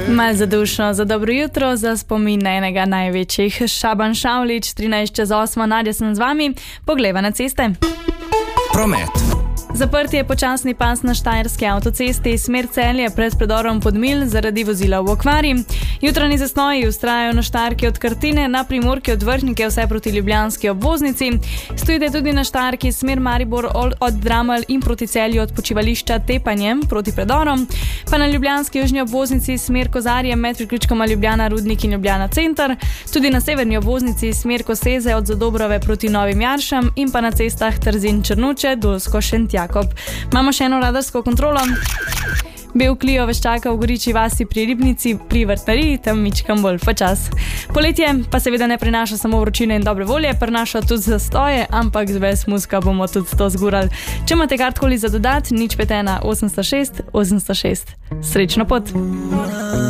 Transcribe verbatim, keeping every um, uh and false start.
Mal zadušno za dobro jutro, za spomin na enega največjih. Šaban Šavlič, trinajst čez osmo, Nadja sem z vami, pogleva na ceste. Promet. Zaprt je počasni pas na štajerski avtocesti smer Celje pred predorom Podmilj zaradi vozila v okvari. Jutranji zasnoji vztrajajo na Štajerki od Krtine, na Primorki od Vrhnike vse proti ljubljanski obvoznici. Stojite tudi na Štajerki smer Maribor od Dramelj in proti Celju od počivališča Tepanje proti predorom. Pa na ljubljanski južni obvoznici smer Kozarje med priključkoma Ljubljana Rudnik in Ljubljana Center. Tudi na severni obvoznici smer Koseze od Zadobrove proti Novim Jaršam in pa na cestah Trzin Črnuče, Dolsko Šentjak. Imamo še eno radarsko kontrolo. Bel Clio vas čaka v Goriči vasi pri Ribnici, pri Vrtnariji, tam mičkam bolj počas. Poletje pa seveda ne prinaša samo vročine in dobre volje, prinaša tudi zastoje, ampak z ves muska bomo tudi to zgurali. Če imate kartkoli za dodat, nič pet ena osemsto šest osemsto šest. Srečno pot!